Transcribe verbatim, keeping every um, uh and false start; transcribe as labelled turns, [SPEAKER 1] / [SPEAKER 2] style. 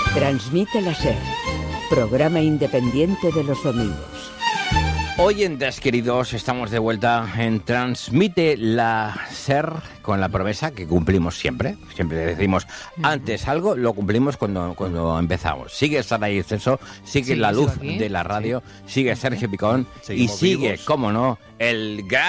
[SPEAKER 1] Transmite la SER, programa independiente de los domingos.
[SPEAKER 2] Oyentes queridos, estamos de vuelta en Transmite la SER con la promesa que cumplimos siempre. Siempre decimos antes algo, lo cumplimos cuando, cuando empezamos. Sigue Saray Ceso, sigue
[SPEAKER 3] Sí,
[SPEAKER 2] la luz
[SPEAKER 3] sigo aquí.
[SPEAKER 2] de la radio,
[SPEAKER 3] Sí.
[SPEAKER 2] sigue Sergio Picón y
[SPEAKER 4] Seguimos
[SPEAKER 2] sigue,
[SPEAKER 4] vivos.
[SPEAKER 2] cómo no, el gran